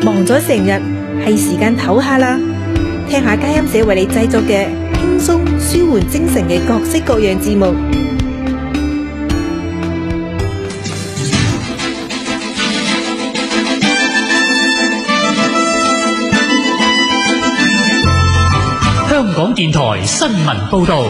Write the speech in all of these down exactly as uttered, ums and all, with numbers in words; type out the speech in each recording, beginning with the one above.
忙咗成日，係時間唞下啦。聽下佳音社為你製作嘅輕鬆舒緩精神嘅各式各樣節目。 香港電台新聞報道。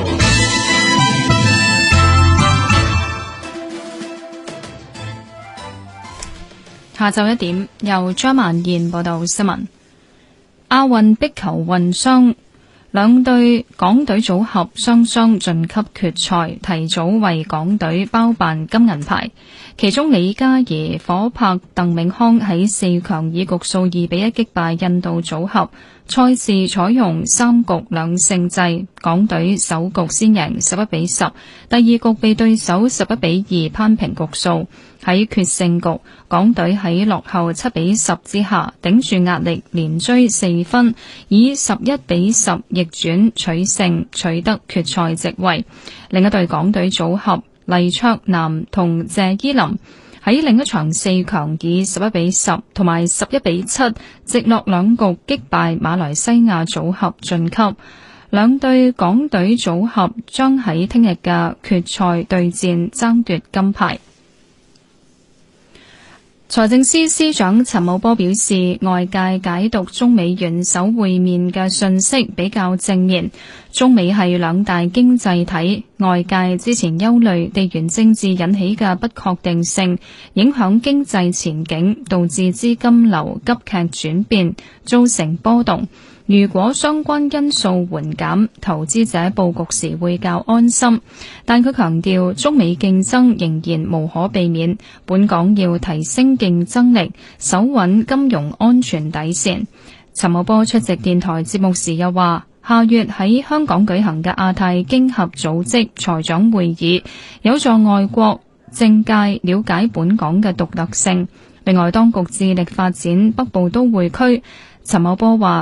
下晝一點，由張曼燕報道新聞。亞運壁球混雙兩隊港隊組合雙雙晉級決賽，提早為港隊包辦金銀牌。其中李嘉怡、火拍鄧永康喺四強以局數二比一擊敗印度組合。賽事採用三局兩勝制，港隊首局先贏十一比十，第二局被對手十一比二扳平局數。喺決勝局，港隊喺落後七比十之下，頂住壓力連追四分，以十一比十逆轉取勝，取得決賽席位。另一隊港隊組合黎卓南同謝依霖喺另一場四強以十一比十同埋十一比七直落兩局擊敗馬來西亞組合晉級。兩隊港隊組合將喺聽日嘅決賽對戰，爭奪金牌。財政司司長陳茂波表示，外界解讀中美元首會面嘅訊息比較正面，中美係兩大經濟體，外界之前憂慮地緣政治引起嘅不確定性，影響經濟前景，導致資金流急劇轉變，造成波動。如果相關因素緩減，投資者佈局時會較安心。但佢強調，中美競爭仍然無可避免，本港要提升競爭力，守穩金融安全底線。陳茂波出席電台節目時又話，下月喺香港舉行嘅亞太經合組織財長會議，有助外國政界了解本港嘅獨特性。另外，當局致力發展北部都會區。陳茂波話，